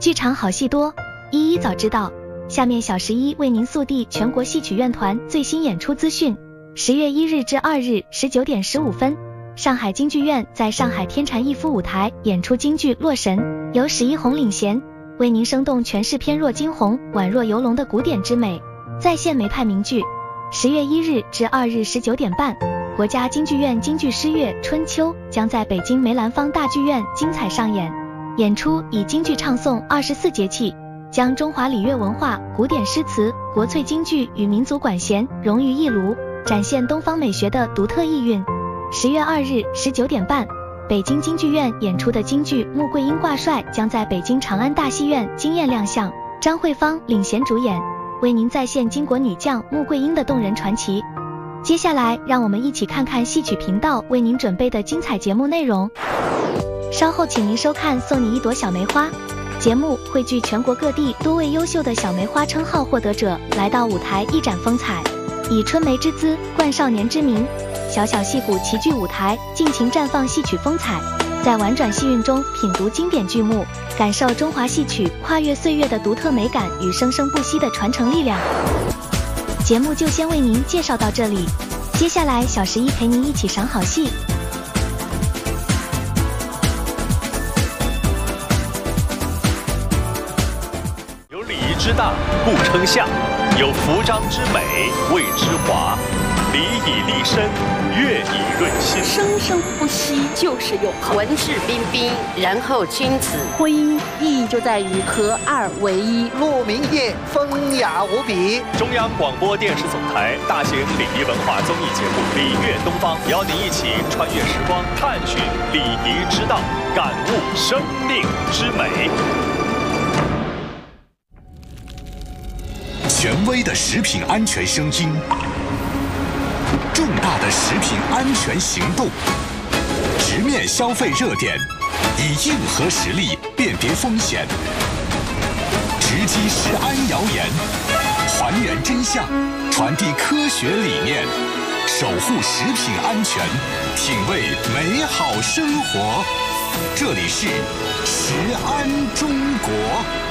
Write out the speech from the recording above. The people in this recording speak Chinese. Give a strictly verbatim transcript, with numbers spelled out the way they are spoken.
剧场好戏多，一一早知道。下面小十一为您速递全国戏曲院团最新演出资讯。十月一日至二日十九点十五分，上海京剧院在上海天蟾逸夫舞台演出京剧《洛神》，由史一红领衔，为您生动诠释翩若惊鸿、宛若游龙的古典之美，再现梅派名剧。十月一日至二日十九点半，国家京剧院京剧诗乐《春秋》将在北京梅兰芳大剧院精彩上演。演出以京剧唱诵二十四节气，将中华礼乐文化、古典诗词、国粹京剧与民族管弦融于一炉，展现东方美学的独特意蕴。十月二日十九点半，北京京剧院演出的京剧《穆桂英挂帅》将在北京长安大戏院惊艳亮相，张惠芳领衔主演，为您再现巾帼女将穆桂英的动人传奇。接下来让我们一起看看戏曲频道为您准备的精彩节目内容。稍后请您收看《送你一朵小梅花》节目，汇聚全国各地多位优秀的小梅花称号获得者来到舞台一展风采，以春梅之姿冠少年之名，小小戏骨齐聚舞台，尽情绽放戏曲风采，在婉转戏韵中品读经典剧目，感受中华戏曲跨越岁月的独特美感与生生不息的传承力量。节目就先为您介绍到这里，接下来小十一陪您一起赏好戏。 之大故称象，有服章之美谓之华。礼以立身，乐以润心， 生生不息就是永恒。 文质彬彬，然后君子。 婚姻意义就在于合二为一。 鹿鸣夜，风雅无比。 中央广播电视总台大型礼仪文化综艺节目《礼乐东方》，邀您一起穿越时光，探寻礼仪之道，感悟生命之美。 权威的食品安全声音，重大的食品安全行动，直面消费热点，以硬核实力辨别风险，直击食安谣言，还原真相，传递科学理念，守护食品安全，品味美好生活。这里是食安中国。